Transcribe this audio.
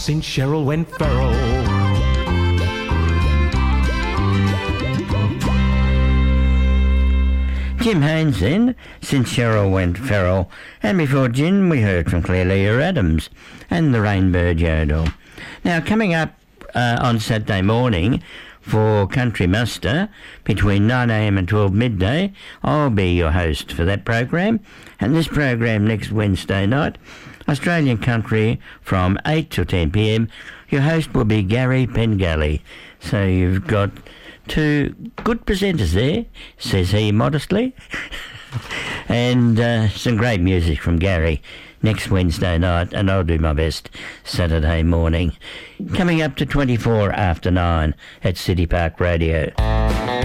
since Cheryl went feral. Jim Haynes then, since Cheryl went feral, and before Jim we heard from Clelia Adams and the Rainbird Yodel. Now coming up on Saturday morning for Country Muster between 9am and 12 midday, I'll be your host for that program, and this program next Wednesday night, Australian Country from 8 till 10pm, your host will be Gary Pengelly. So you've got two good presenters there, says he modestly, and some great music from Gary next Wednesday night, and I'll do my best Saturday morning. Coming up to 24 after 9 at City Park Radio.